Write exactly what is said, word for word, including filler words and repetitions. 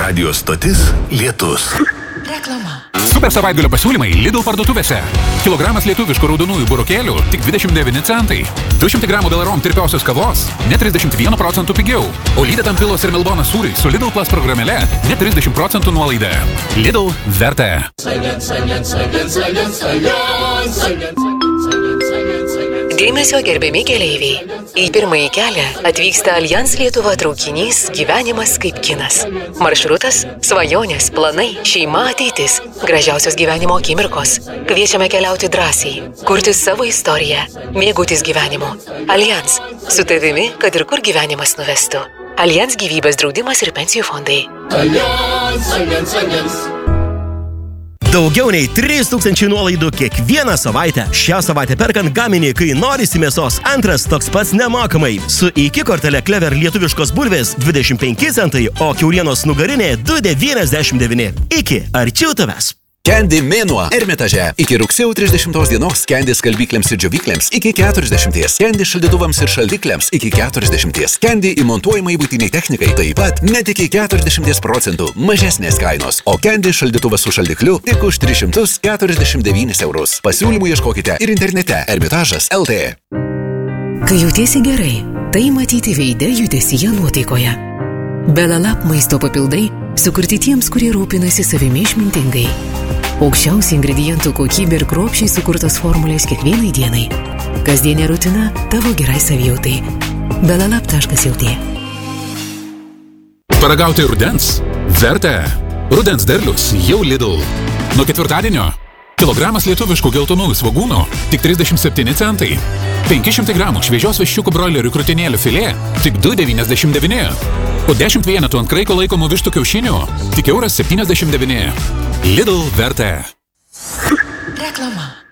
Radio stotis Lietus. Reklama. Super savaitgalio pasiūlymai Lidl parduotuvėse. Kilogramas lietuviškų raudonųjų burokėlių tik dvidešimt devyni centai. du šimtai gramų Delarom tirpiosios kavos net trisdešimt vienu procentu pigiau. O Lydetam pilos ir Melbonas sūriai su Lidl Plus programėle net trisdešimt procentų nuolaida. Lidl verta. Dėmesio gerbiami keleiviai. Į pirmąjį kelią atvyksta Allianz Lietuva traukinys Gyvenimas kaip kinas. Maršrutas – svajonės, planai, šeima, ateitis, gražiausios gyvenimo akimirkos. Kviečiame keliauti drąsiai, kurti savo istoriją, mėgautis gyvenimu. Allianz – su tavimi, kad ir kur gyvenimas nuvestų. Allianz gyvybės draudimas ir pensijų fondai. Allianz, Allianz, Allianz. Daugiau nei trys tūkstančiai nuolaidų kiekvieną savaitę. Šią savaitę perkant gaminį, kai norisi mėsos, antras toks pats nemokamai. Su iki kortele Clever lietuviškos bulvės dvidešimt penki centai, o kiaulienos nugarinė du devyniasdešimt devyni. Iki arčiau tavęs. Candy mėnuo Ermitaže. Iki rugsėjo trisdešimtos dienos Candy skalbyklėms ir džiovyklėms iki keturiasdešimties. Candy šaldytuvams ir šaldikliams iki keturiasdešimties. Candy įmontuojamai būtiniai technikai taip pat net iki keturiasdešimties procentų mažesnės kainos. O Candy šaldytuvas su šaldikliu tik už tris šimtus keturiasdešimt devynis eurus. Pasiūlymų ieškokite ir internete ermitažas taškas lt. Kai jautiesi gerai, tai matyti veide, judesyje, nuotaikoje. Belalap maisto papildai sukurti tiems, kurie rūpinasi savimi išmintingai. Aukščiausi ingredientų kokybė ir kruopščiai sukurtos formulės kiekvienai dienai. Kasdienė rutina tavo gerai savijautai. belalap taškas lt. Paragauti rudens? Verta. Rudens derlius jau Lidl. Nuo ketvirtadienio kilogramas lietuviškų geltonųjų svogūnų tik trisdešimt septyni centai. penki šimtai gramų šviežios viščiukų broilerių krūtinėlių filė tik du devyniasdešimt devyni. O dešimt vienetų ant kraiko laikomų vištų kiaušinių tik euras septyniasdešimt devyni. Lidl verta. Reklama.